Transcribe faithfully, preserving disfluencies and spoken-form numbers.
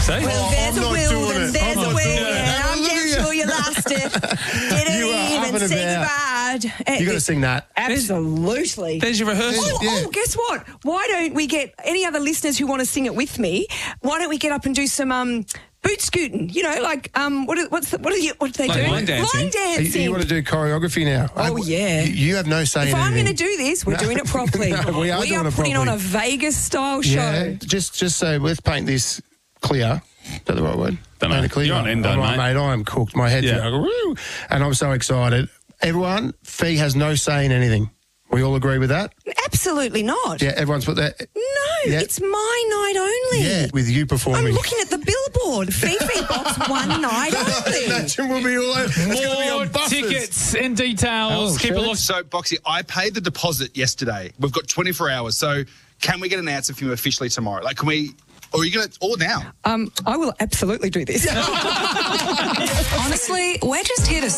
say. Well, there's I'm a not will, doing then it. there's I'm a not will. doing it. Yeah, I'm damn sure you lost it. Get it You are in up and and say about. goodbye. You got to sing that. Absolutely. There's your rehearsal. Oh, Yeah. oh, guess what? Why don't we get any other listeners who want to sing it with me? Why don't we get up and do some um, boot scooting? You know, like um, what? Are, what's the, what are you? What do they Like do? line dancing? Line You, dancing. you want to do choreography now? Oh, I- yeah. You, you have no say If in I'm going to anything. do this, we're No. doing it properly. No, we are doing it putting on properly. a Vegas style show. Yeah, just just so let's paint this clear. Is that the right word? Don't know. Paint it clear. You're on endo, I'm right, mate. mate. I'm cooked. My head's Yeah. going, woo, and I'm so excited. Everyone, Fee has no say in anything. We all agree with that? Absolutely not. Yeah, everyone's put that. No, Yeah. it's my night only. Yeah, with you I'm performing. looking at the billboard. Fifi Box one night only. Imagine we'll be all over. It's gonna be More on buses. tickets and details. Oh, Keep a shit. look. So, Boxy, I paid the deposit yesterday. We've got twenty-four hours. So, can we get an answer from you officially tomorrow? Like, can we, or are you going to, or now? Um, I will absolutely do this. Honestly, we're just here to